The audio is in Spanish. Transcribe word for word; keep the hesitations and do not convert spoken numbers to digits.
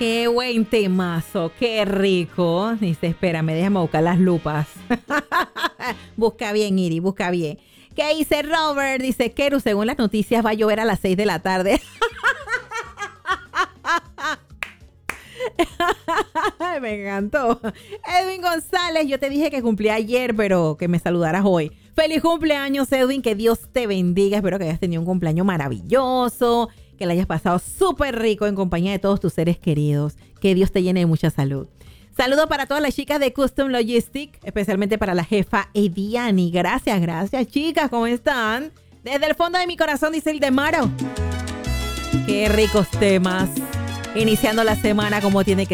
Qué buen temazo, qué rico. Dice, espérame, déjame buscar las lupas. Busca bien, Iri, busca bien. ¿Qué dice Robert? Dice, Keru, según las noticias va a llover a las seis de la tarde. Me encantó. Edwin González, yo te dije que cumplí ayer, pero que me saludaras hoy. Feliz cumpleaños, Edwin, que Dios te bendiga. Espero que hayas tenido un cumpleaños maravilloso, que la hayas pasado súper rico en compañía de todos tus seres queridos. Que Dios te llene de mucha salud. Saludos para todas las chicas de Custom Logistics, especialmente para la jefa Ediani. Gracias, gracias, chicas. ¿Cómo están? Desde el fondo de mi corazón, dice el Demaro. Qué ricos temas. Iniciando la semana como tiene que